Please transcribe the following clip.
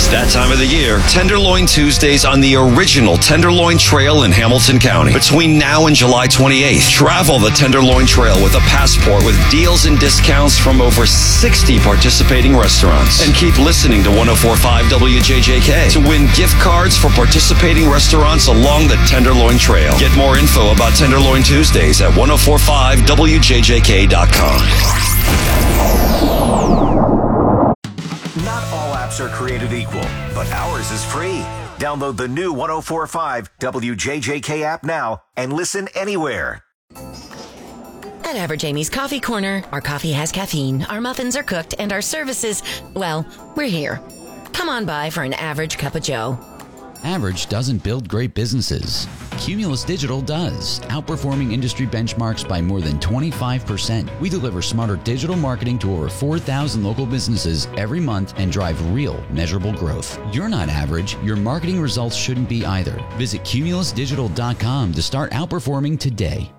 that time of the year. Tenderloin Tuesdays on the original Tenderloin Trail in Hamilton County. Between now and July 28th, travel the Tenderloin Trail with a passport with deals and discounts from over 60 participating restaurants. And keep listening to 104.5 WJJK to win gift cards for participating restaurants along the Tenderloin Trail. Get more info about Tenderloin Tuesdays at 1045WJJK.com. Not all apps are created equal, but ours is free. Download the new 1045 WJJK app now and listen anywhere. At Average Amy's Coffee Corner, our coffee has caffeine, our muffins are cooked, and our services, well, we're here. Come on by for an average cup of joe. Average doesn't build great businesses. Cumulus Digital does, outperforming industry benchmarks by more than 25%. We deliver smarter digital marketing to over 4,000 local businesses every month and drive real, measurable growth. You're not average. Your marketing results shouldn't be either. Visit cumulusdigital.com to start outperforming today.